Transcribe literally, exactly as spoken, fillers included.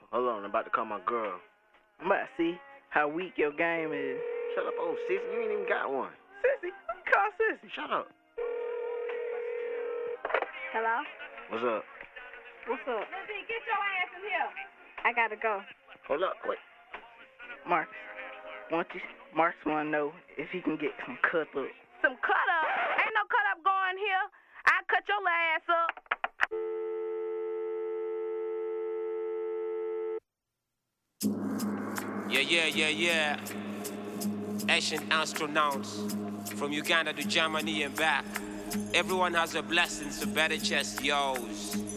Hold on, I'm about to call my girl. I'm about to see how weak your game is. Shut up, old sissy. You ain't even got one. Sissy? Who you call Sissy? Shut up. Hello? What's up? What's up? Lizzie, get your ass in here. I gotta go. Hold up, wait. Marcus, want you? Marcus want to know if he can get some cut up. Some cut up? Ain't no cut up going here. I cut your ass up. Yeah, yeah, yeah, yeah. Ancient astronauts from Uganda to Germany and back. Everyone has a blessing, so better chest yours.